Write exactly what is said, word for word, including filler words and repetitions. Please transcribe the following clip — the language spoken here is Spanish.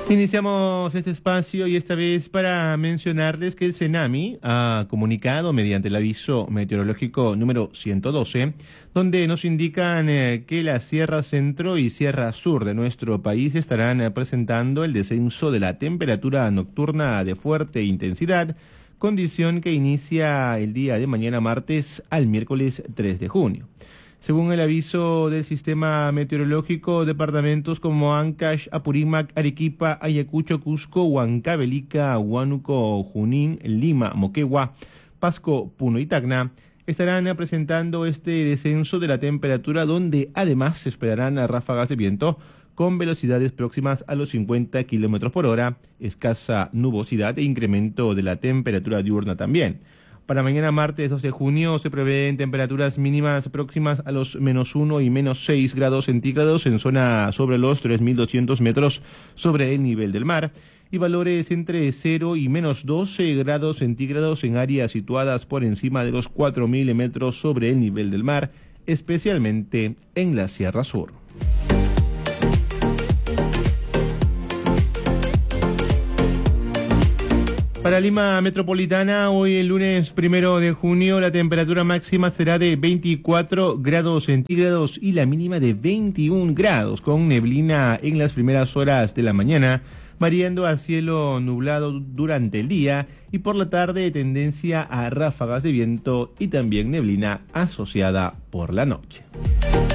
Iniciamos este espacio y esta vez para mencionarles que el CENAMI ha comunicado mediante el aviso meteorológico número ciento doce, donde nos indican eh, que la Sierra Centro y Sierra Sur de nuestro país estarán eh, presentando el descenso de la temperatura nocturna de fuerte intensidad, condición que inicia el día de mañana martes al miércoles tres de junio. Según el aviso del sistema meteorológico, departamentos como Ancash, Apurímac, Arequipa, Ayacucho, Cusco, Huancavelica, Huánuco, Junín, Lima, Moquegua, Pasco, Puno y Tacna estarán presentando este descenso de la temperatura, donde además se esperarán ráfagas de viento con velocidades próximas a los cincuenta kilómetros por hora, escasa nubosidad e incremento de la temperatura diurna también. Para mañana martes dos de junio se prevén temperaturas mínimas próximas a los menos uno y menos seis grados centígrados en zona sobre los tres mil doscientos metros sobre el nivel del mar y valores entre cero y menos doce grados centígrados en áreas situadas por encima de los cuatro mil metros sobre el nivel del mar, especialmente en la Sierra Sur. Para Lima Metropolitana, hoy el lunes primero de junio, la temperatura máxima será de veinticuatro grados centígrados y la mínima de veintiún grados, con neblina en las primeras horas de la mañana, variando a cielo nublado durante el día y por la tarde tendencia a ráfagas de viento y también neblina asociada por la noche.